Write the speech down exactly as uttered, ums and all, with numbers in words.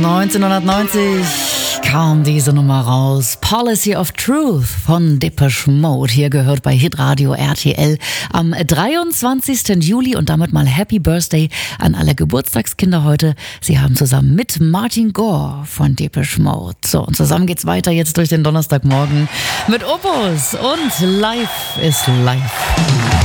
neunzehnhundertneunzig kam diese Nummer raus. Policy of Truth von Depeche Mode. Hier gehört bei Hitradio R T L am dreiundzwanzigsten Juli und damit mal Happy Birthday an alle Geburtstagskinder heute. Sie haben zusammen mit Martin Gore von Depeche Mode. So, und zusammen geht's weiter jetzt durch den Donnerstagmorgen mit Opus und Life is Life.